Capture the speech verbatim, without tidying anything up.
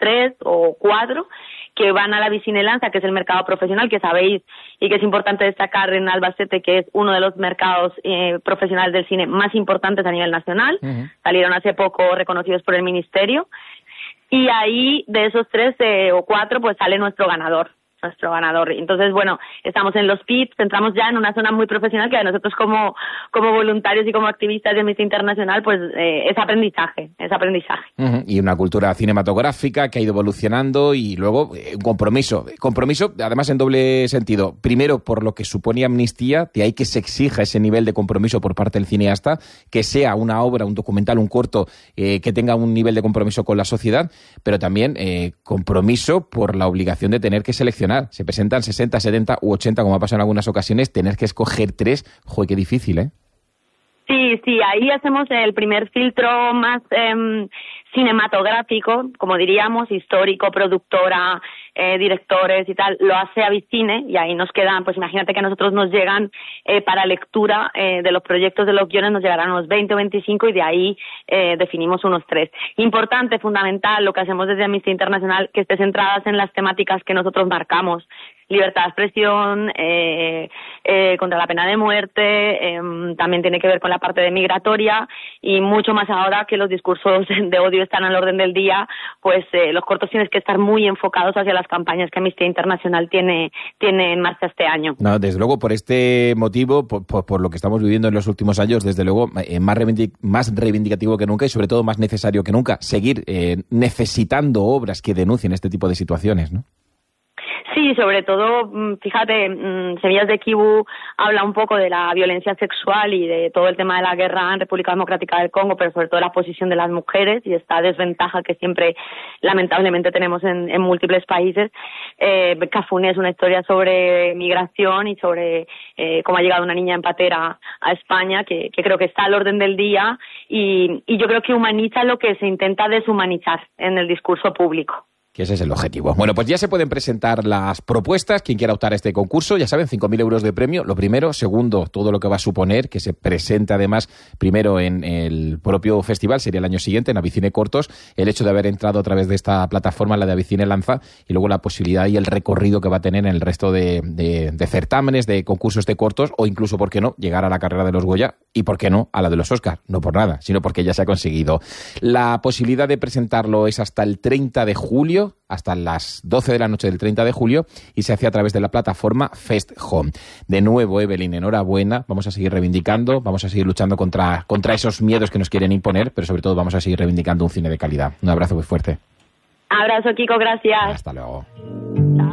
tres o cuatro que van a la Vicine Lanza, que es el mercado profesional, que sabéis y que es importante destacar en Albacete, que es uno de los mercados eh, profesionales del cine más importantes a nivel nacional. Uh-huh. Salieron hace poco reconocidos por el Ministerio. Y ahí, de esos tres eh, o cuatro, pues sale nuestro ganador. nuestro ganador. Entonces, bueno, estamos en los P I Ts, entramos ya en una zona muy profesional que a nosotros como, como voluntarios y como activistas de Amnistía Internacional, pues eh, es aprendizaje, es aprendizaje. Uh-huh. Y una cultura cinematográfica que ha ido evolucionando y luego eh, un compromiso. Compromiso, además, en doble sentido. Primero, por lo que supone Amnistía, de ahí que se exija ese nivel de compromiso por parte del cineasta, que sea una obra, un documental, un corto, eh, que tenga un nivel de compromiso con la sociedad, pero también eh, compromiso por la obligación de tener que seleccionar. Se presentan sesenta, setenta u ochenta, como ha pasado en algunas ocasiones, tener que escoger tres, joder, qué difícil, ¿eh? Sí, sí, ahí hacemos el primer filtro más eh, cinematográfico, como diríamos, histórico, productora, eh, directores y tal, lo hace Avicine y ahí nos quedan, pues imagínate que a nosotros nos llegan eh, para lectura eh, de los proyectos de los guiones, nos llegarán unos veinte o veinticinco y de ahí eh, definimos unos tres. Importante, fundamental, lo que hacemos desde Amnistía Internacional, que esté centradas en las temáticas que nosotros marcamos. Libertad de expresión, eh, eh, contra la pena de muerte, eh, también tiene que ver con la parte de migratoria y mucho más ahora que los discursos de odio están al orden del día, pues eh, los cortos tienen que estar muy enfocados hacia las campañas que Amnistía Internacional tiene, tiene en marcha este año. No, desde luego, por este motivo, por, por, por lo que estamos viviendo en los últimos años, desde luego, eh, más, reivindic- más reivindicativo que nunca y sobre todo más necesario que nunca, seguir eh, necesitando obras que denuncien este tipo de situaciones, ¿no? Sí, sobre todo, fíjate, Semillas de Kibu habla un poco de la violencia sexual y de todo el tema de la guerra en República Democrática del Congo, pero sobre todo la posición de las mujeres y esta desventaja que siempre lamentablemente tenemos en, en múltiples países. Eh, Cafune es una historia sobre migración y sobre eh, cómo ha llegado una niña en patera a España, que, que creo que está al orden del día y, y yo creo que humaniza lo que se intenta deshumanizar en el discurso público. Que ese es el objetivo. Bueno, pues ya se pueden presentar las propuestas. Quien quiera optar a este concurso, ya saben, cinco mil euros de premio. Lo primero. Segundo, todo lo que va a suponer, que se presente además primero en el propio festival, sería el año siguiente, en Avicine Cortos, el hecho de haber entrado a través de esta plataforma, la de Avicine Lanza, y luego la posibilidad y el recorrido que va a tener en el resto de, de, de certámenes, de concursos de cortos, o incluso, ¿por qué no?, llegar a la carrera de los Goya, y ¿por qué no?, a la de los Oscar. No por nada, sino porque ya se ha conseguido. La posibilidad de presentarlo es hasta el treinta de julio, hasta las doce de la noche del treinta de julio, y se hace a través de la plataforma Fest Home. De nuevo, Evelyn, enhorabuena. Vamos a seguir reivindicando, vamos a seguir luchando contra, contra esos miedos que nos quieren imponer, pero sobre todo vamos a seguir reivindicando un cine de calidad. Un abrazo muy fuerte. Abrazo, Kiko, gracias. Hasta luego. Chao.